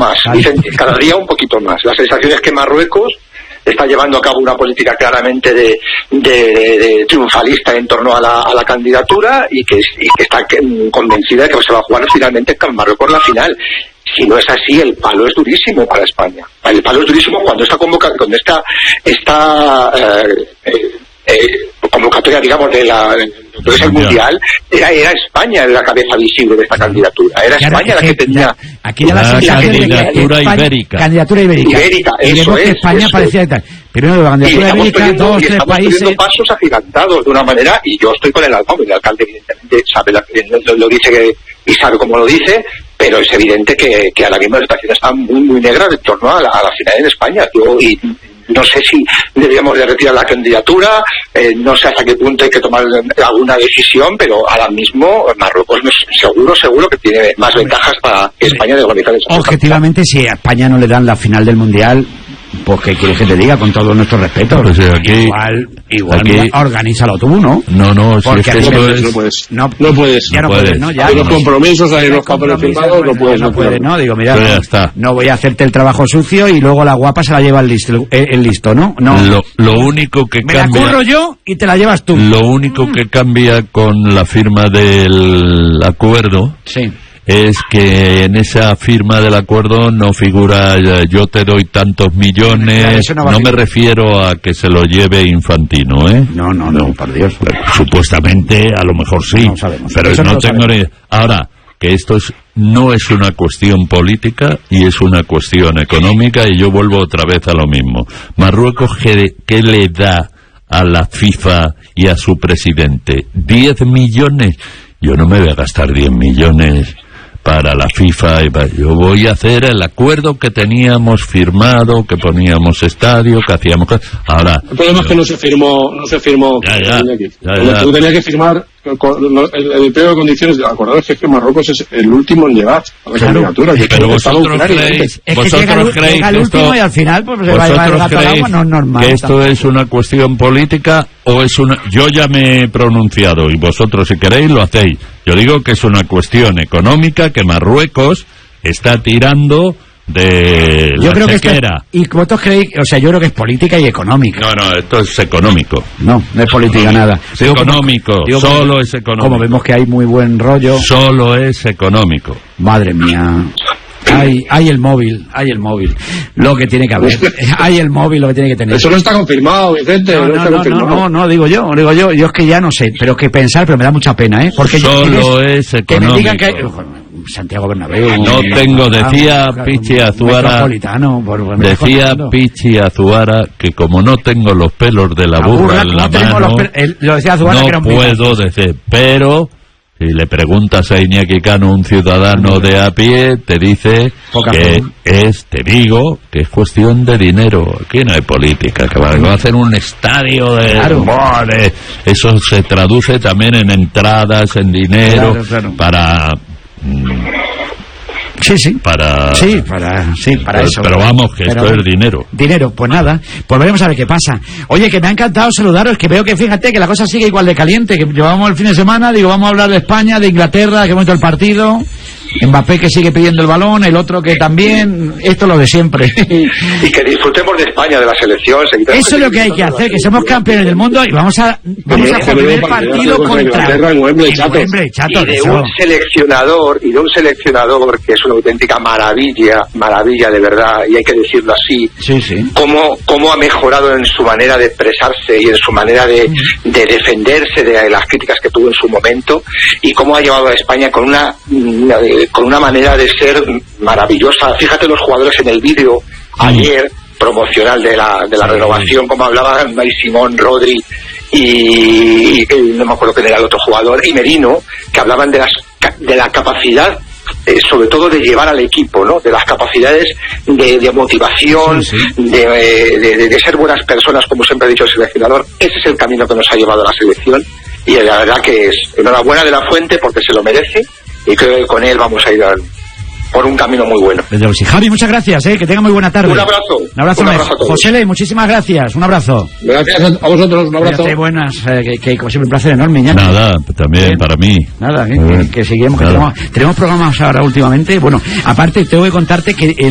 más, Vicente, cada día un poquito más. La sensación es que Marruecos está llevando a cabo una política claramente de triunfalista en torno a la candidatura y que está convencida de que se va a jugar finalmente con Marruecos la final. Si no es así, el palo es durísimo para España. El palo es durísimo cuando esta convocatoria, digamos, del Mundial, era España la cabeza visible de esta candidatura. Era España la que tenía... Aquí ya la candidatura ibérica. Candidatura ibérica. Y vemos que España parecía tal. Primero la candidatura ibérica, 2, 3 países... Estamos pasos agigantados de una manera, y yo estoy con el alcalde. El alcalde evidentemente sabe lo dice y sabe cómo lo dice, pero es evidente que ahora mismo la situación está muy, muy negra en torno a la final en España. No sé si deberíamos de retirar la candidatura, no sé hasta qué punto hay que tomar alguna decisión, pero ahora mismo Marruecos seguro que tiene más ventajas para España de organizar esa. Objetivamente, si a España no le dan la final del Mundial, pues ¿qué quieres que te diga? Con todo nuestro respeto. Pues aquí, igual organízalo tú, ¿no? No, si porque es que no puedes. Ya no puedes, ¿no? Ya hay los compromisos, hay los papeles firmados, no puedes. No, digo, mira, ya está. No voy a hacerte el trabajo sucio y luego la guapa se la lleva el listo, ¿no? Lo único que me cambia... la curro yo y te la llevas tú. Lo único que cambia con la firma del acuerdo... Sí. Es que en esa firma del acuerdo no figura yo te doy tantos millones, no me refiero a que se lo lleve Infantino, ¿eh? No, por Dios. Supuestamente, a lo mejor sí, no sabemos, pero no tengo ni... Ahora, que esto no es una cuestión política y es una cuestión económica, y yo vuelvo otra vez a lo mismo. Marruecos, ¿qué le da a la FIFA y a su presidente? ¿10 millones? Yo no me voy a gastar 10 millones para la FIFA. Yo voy a hacer el acuerdo que teníamos firmado, que poníamos estadio, que hacíamos... Ahora... El problema es que no se firmó. Ya. Tú tenías que firmar el pliego de condiciones. Acordaros que Marruecos es el último en llegar a la candidatura. Pero vosotros creéis llega el último y al final pues se va a llevar el gato al agua, no es normal. ¿Que esto es una cuestión política o es una...? Yo ya me he pronunciado y vosotros, si queréis, lo hacéis. Yo digo que es una cuestión económica, que Marruecos está tirando de yo la creo chequera. ¿Y vosotros creéis? O sea, yo creo que es política y económica. No, esto es económico. No es política nada. Es económico, solo es económico. Como vemos que hay muy buen rollo. Solo es económico. Madre mía. Hay el móvil, lo que tiene que haber. Hay el móvil, lo que tiene que tener. Eso no está confirmado, Vicente. No, digo yo es que ya no sé, pero que pensar, pero me da mucha pena, ¿eh? Porque solo es económico. Que me digan que hay... Santiago Bernabéu. Decía Pichi Azuara, que como no tengo los pelos de la burra en la mano, lo decía Azuara, no puedo decir, pero... Si le preguntas a Iñaki Cano, un ciudadano de a pie, te dice te digo que es cuestión de dinero. Aquí no hay política, que va a hacer un estadio de... Eso se traduce también en entradas, en dinero, para... Para eso. Pero vamos, que esto es dinero. Pues nada, pues veremos a ver qué pasa. Oye, que me ha encantado saludaros, que veo que, fíjate, que la cosa sigue igual de caliente, que llevamos el fin de semana, vamos a hablar de España, de Inglaterra, que hemos hecho el partido, Mbappé que sigue pidiendo el balón, el otro que también, esto es lo de siempre. Y que disfrutemos de España, de la selección. Eso es lo que hay que hacer, que somos campeones del mundo y vamos a jugar el partido contra Wembley, y de un seleccionador que es una auténtica maravilla de verdad, y hay que decirlo así. Sí. Cómo ha mejorado en su manera de expresarse y en su manera de defenderse de las críticas que tuvo en su momento, y cómo ha llevado a España con una manera de ser maravillosa. Fíjate los jugadores en el vídeo ayer promocional de la renovación, como hablaban Simón, Rodri y no me acuerdo quién era el otro jugador, y Merino, que hablaban de la capacidad, sobre todo de llevar al equipo, ¿no? De las capacidades de motivación, de ser buenas personas, como siempre ha dicho el seleccionador. Ese es el camino que nos ha llevado a la selección, y la verdad que es enhorabuena de la Fuente, porque se lo merece, y creo que con él vamos a ir por un camino muy bueno. Javi, muchas gracias, que tenga muy buena tarde. Un abrazo a todos. José Ley, muchísimas gracias, un abrazo. Gracias a vosotros, un abrazo. Buenas, que como siempre un placer enorme, Iñaki. Nada, también para mí. Nada, que seguimos, que tenemos programas ahora últimamente. Bueno, aparte tengo que contarte que